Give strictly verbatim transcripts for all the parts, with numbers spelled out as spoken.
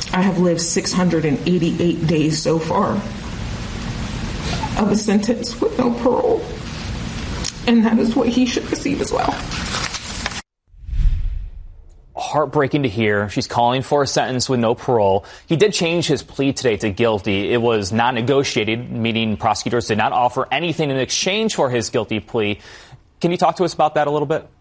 I have lived six hundred eighty-eight days so far of a sentence with no parole. And that is what he should receive as well. Heartbreaking to hear. She's calling for a sentence with no parole. He did change his plea today to guilty. It was not negotiated, meaning prosecutors did not offer anything in exchange for his guilty plea. Can you talk to us about that a little bit?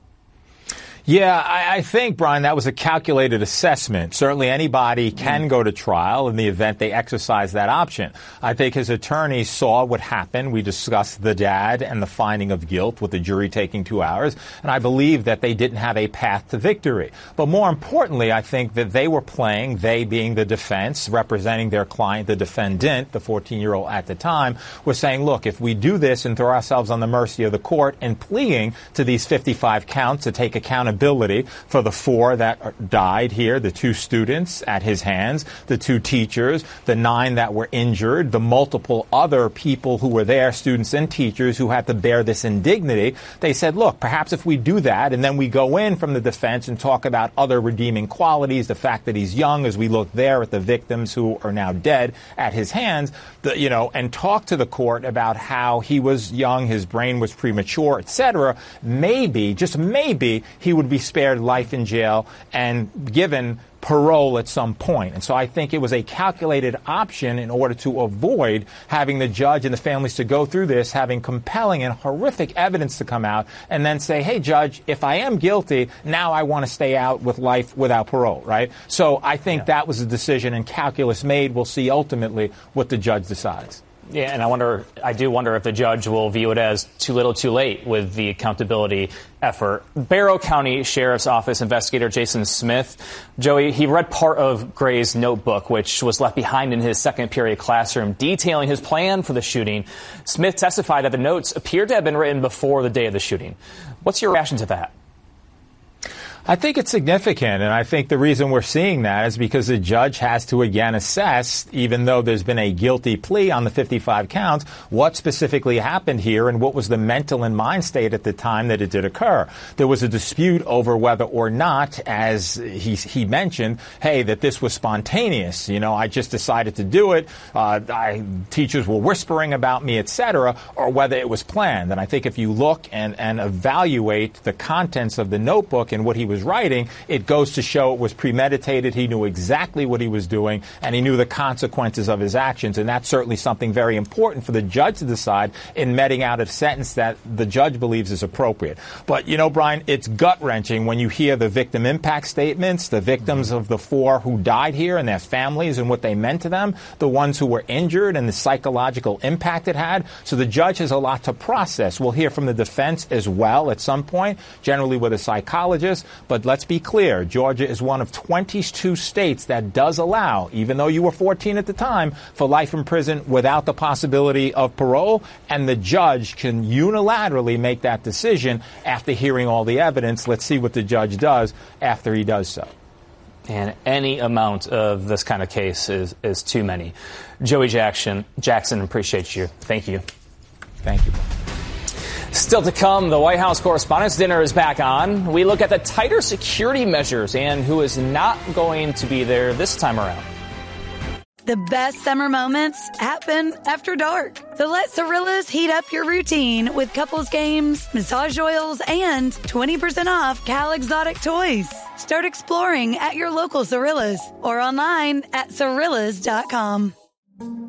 Yeah, I, I think, Brian, that was a calculated assessment. Certainly anybody can go to trial in the event they exercise that option. I think his attorney saw what happened. We discussed the dad and the finding of guilt with the jury taking two hours. And I believe that they didn't have a path to victory. But more importantly, I think that they were playing, they being the defense, representing their client, the defendant, the fourteen-year-old at the time, was saying, look, if we do this and throw ourselves on the mercy of the court and pleading to these fifty-five counts to take accountability for the four that died here, the two students at his hands, the two teachers, the nine that were injured, the multiple other people who were there, students and teachers, who had to bear this indignity. They said, look, perhaps if we do that and then we go in from the defense and talk about other redeeming qualities, the fact that he's young, as we look there at the victims who are now dead at his hands, the, you know, and talk to the court about how he was young, his brain was premature, et cetera, maybe, just maybe, he would be spared life in jail and given parole at some point. And so I think it was a calculated option in order to avoid having the judge and the families to go through this, having compelling and horrific evidence to come out, and then say, hey, judge, if I am guilty, now I want to stay out with life without parole, right? So I think yeah. that was a decision and calculus made. We'll see ultimately what the judge decides. Yeah, and I wonder, I do wonder if the judge will view it as too little too late with the accountability effort. Barrow County Sheriff's Office investigator Jason Smith, Joey, he read part of Gray's notebook, which was left behind in his second period classroom, detailing his plan for the shooting. Smith testified that the notes appeared to have been written before the day of the shooting. What's your reaction to that? I think it's significant, and I think the reason we're seeing that is because the judge has to again assess, even though there's been a guilty plea on the fifty-five counts, what specifically happened here and what was the mental and mind state at the time that it did occur. There was a dispute over whether or not, as he, he mentioned, hey, that this was spontaneous. You know, I just decided to do it. Uh, I, teachers were whispering about me, et cetera, or whether it was planned. And I think if you look and, and evaluate the contents of the notebook and what he was writing, it goes to show it was premeditated. He knew exactly what he was doing, and he knew the consequences of his actions. And that's certainly something very important for the judge to decide in meting out a sentence that the judge believes is appropriate. But, you know, Brian, it's gut-wrenching when you hear the victim impact statements, the victims of the four who died here and their families and what they meant to them, the ones who were injured and the psychological impact it had. So the judge has a lot to process. We'll hear from the defense as well at some point, generally with a psychologist. But let's be clear, Georgia is one of twenty-two states that does allow, even though you were fourteen at the time, for life in prison without the possibility of parole, and the judge can unilaterally make that decision after hearing all the evidence. Let's see what the judge does after he does so. And any amount of this kind of case is, is too many. Joey Jackson, Jackson, appreciate you. Thank you. Thank you. Still to come, the White House Correspondents' Dinner is back on. We look at the tighter security measures and who is not going to be there this time around. The best summer moments happen after dark. So let Cirillas heat up your routine with couples games, massage oils, and twenty percent off Cal Exotic toys. Start exploring at your local Cirillas or online at Cirillas dot com.